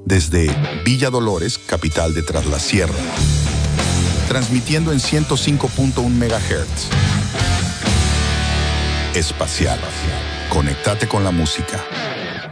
desde Villa Dolores, capital de Tras la Sierra, transmitiendo en 105.1 MHz. Espacial. Conéctate con la música.